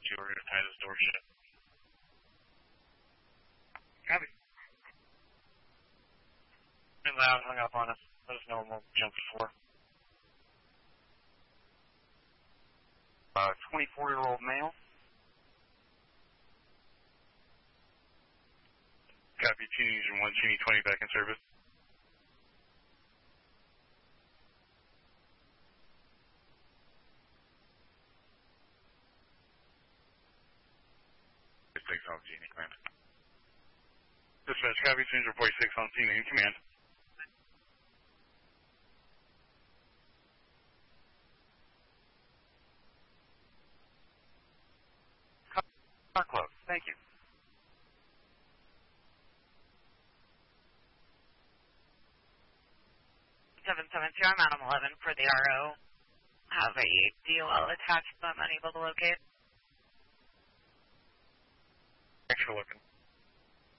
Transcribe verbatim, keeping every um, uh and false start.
You were going to tie this door shut. Copy. Been loud, hung up on us. Let us know when we'll jump to four. Uh, twenty-four-year-old male. Copy, two user one, Cheney twenty back in service. six on Genie, command. Dispatch, copy, two user forty-six on scene in command. Car club, thank you. seven seven two, I'm Adam eleven for the R O. Have a D O L attached, but I'm unable to locate. Thanks for looking.